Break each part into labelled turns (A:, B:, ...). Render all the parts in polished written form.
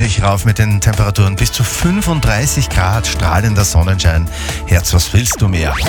A: ordentlich rauf mit den Temperaturen. Bis zu 35 Grad, strahlender Sonnenschein. Herz, was willst du mehr?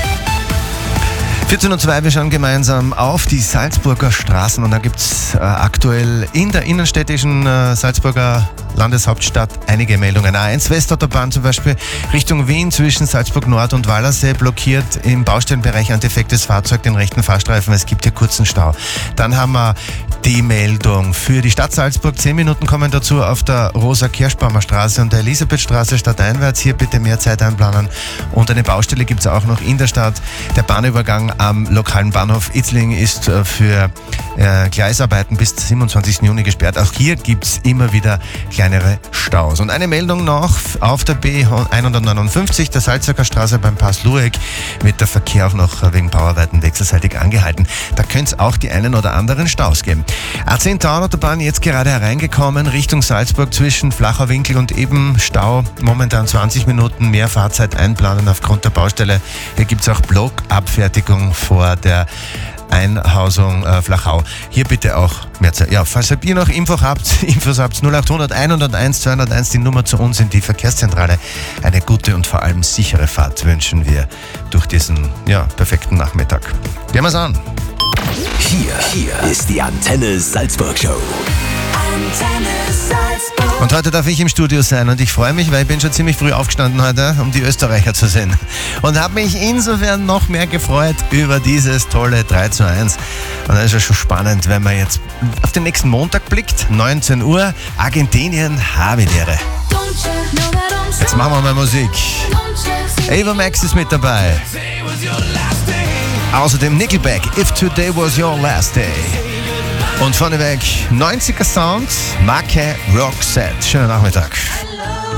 A: 14:02 Uhr, wir schauen gemeinsam auf die Salzburger Straßen und da gibt es aktuell in der innenstädtischen Salzburger Landeshauptstadt einige Meldungen. A1 Westautobahn zum Beispiel Richtung Wien zwischen Salzburg Nord und Wallersee blockiert im Baustellenbereich ein defektes Fahrzeug den rechten Fahrstreifen. Es gibt hier kurzen Stau. Dann haben wir die Meldung für die Stadt Salzburg. 10 Minuten kommen dazu auf der Rosa-Kirschbaumer Straße und der Elisabethstraße stadteinwärts. Hier bitte mehr Zeit einplanen. Und eine Baustelle gibt es auch noch in der Stadt. Der Bahnübergang am lokalen Bahnhof Itzling ist für Gleisarbeiten bis 27. Juni gesperrt. Auch hier gibt es immer wieder kleinere Staus. Und eine Meldung noch auf der B159, der Salzburger Straße beim Pass Lueck, wird der Verkehr auch noch wegen Bauarbeiten wechselseitig angehalten. Da könnte es auch die einen oder anderen Staus geben. A10 Autobahn jetzt gerade hereingekommen, Richtung Salzburg zwischen Flacher Winkel und eben Stau. Momentan 20 Minuten mehr Fahrzeit einplanen aufgrund der Baustelle. Hier gibt es auch Blockabfertigung vor der Einhausung Flachau. Hier bitte auch mehr Zeit. Ja, falls ihr noch Infos habt 0800 101 201, die Nummer zu uns in die Verkehrszentrale. Eine gute und vor allem sichere Fahrt wünschen wir durch diesen perfekten Nachmittag. Gehen wir's an.
B: Hier ist die Antenne Salzburg Show. Antenne Salzburg.
A: Und heute darf ich im Studio sein und ich freue mich, weil ich bin schon ziemlich früh aufgestanden heute, um die Österreicher zu sehen. Und habe mich insofern noch mehr gefreut über dieses tolle 3:1. Und das ist ja schon spannend, wenn man jetzt auf den nächsten Montag blickt, 19 Uhr, Argentinien, Havidere. Jetzt machen wir mal Musik. Ava Max ist mit dabei. Außerdem Nickelback, If Today Was Your Last Day. Und vorneweg 90er Sound, Marke Roxette. Schönen Nachmittag.